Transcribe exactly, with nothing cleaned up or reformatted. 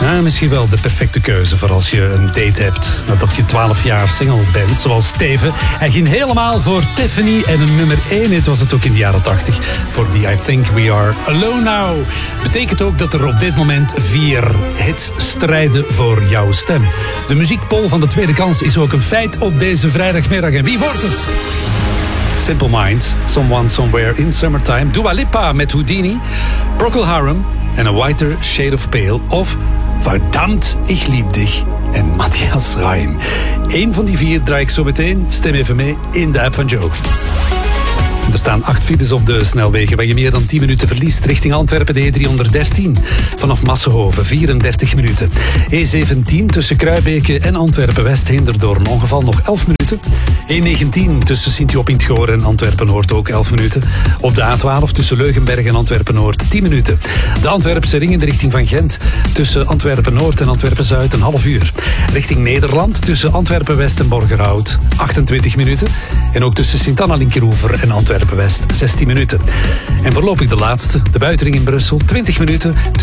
Ja, misschien wel de perfecte keuze voor als je een date hebt nadat je twaalf jaar single bent, zoals Steven. Hij ging helemaal voor Tiffany en een nummer één hit was het ook in de jaren tachtig voor die I Think We Are Alone Now. Betekent ook dat er op dit moment vier hits strijden voor jouw stem. De muziekpoll van de tweede kans is ook een feit op deze vrijdagmiddag. En wie wordt het? Simple Minds, Someone Somewhere in Summertime, Dua Lipa met Houdini, Procol Harum en A Whiter Shade of Pale of Verdammt, ich lieb dich en Matthias Reim. Eén van die vier draai ik zo meteen. Stem even mee in de app van Joe. Er staan acht files op de snelwegen waar je meer dan tien minuten verliest. Richting Antwerpen de E driehonderddertien. Vanaf Massenhoven vierendertig minuten. E zeventien tussen Kruibeke en Antwerpen-West hindert door een ongeval nog elf minuten. E negentien tussen Sint-Job in 't Goor en Antwerpen-Noord ook elf minuten. Op de A twaalf tussen Leugenberg en Antwerpen-Noord tien minuten. De Antwerpse ring in de richting van Gent. Tussen Antwerpen-Noord en Antwerpen-Zuid een half uur. Richting Nederland tussen Antwerpen-West en Borgerhout achtentwintig minuten. En ook tussen Sint-Anna-Linkeroever en Antwerpen West zestien minuten. En voorlopig de laatste, de buitenring in Brussel, twintig minuten.